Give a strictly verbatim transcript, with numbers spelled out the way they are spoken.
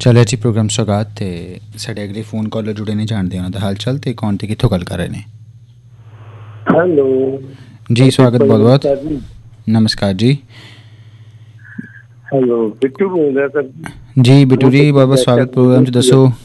चलिए जी प्रोग्राम सौगात ते साढ़े अगले फोन कॉलर जुड़े ने जानते हैं हाल चाल ते कौन ते कित्थों गल कर रहे हैं। हेलो जी स्वागत बहुत बहुत नमस्कार जी। हेलो बिट्टू बोल रहा सर जी बिट्टू जी बहुत बहुत स्वागत प्रोग्राम च दसो